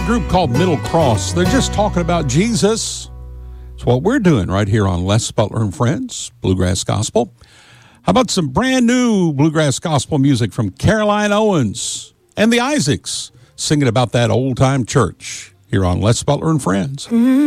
group called Middle Cross. They're just talking about Jesus. It's what we're doing right here on Les Butler and Friends, Bluegrass Gospel. How about some brand new bluegrass gospel music from Caroline Owens and the Isaacs singing about that old-time church here on Les Butler and Friends.